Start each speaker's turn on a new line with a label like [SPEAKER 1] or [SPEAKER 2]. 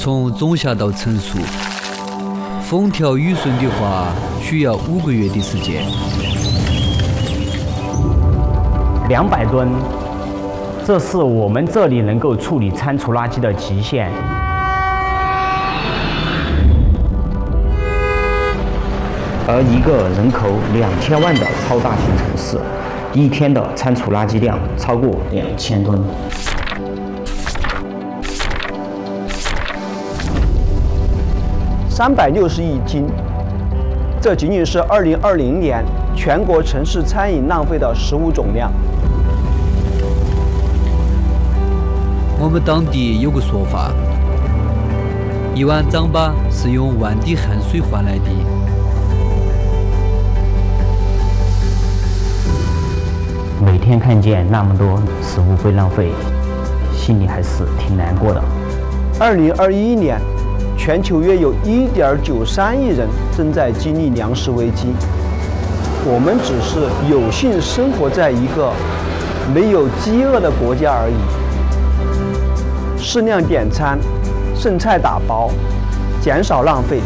[SPEAKER 1] 从种下到成熟，风调雨顺的话，需要5个月的时间。
[SPEAKER 2] 200吨，这是我们这里能够处理餐厨垃圾的极限。而一个人口2000万的超大型城市，一天的餐厨垃圾量超过2000吨。
[SPEAKER 3] 360亿斤，这仅仅是2020年全国城市餐饮浪费的食物总量。
[SPEAKER 1] 我们当地有个说法，1碗糌粑是用万滴汗水换来的。
[SPEAKER 2] 每天看见那么多食物被浪费，心里还是挺难过的。
[SPEAKER 3] 2021年，全球约有1.93亿人正在经历粮食危机。我们只是有幸生活在一个没有饥饿的国家而已。适量点餐，剩菜打包，减少浪费，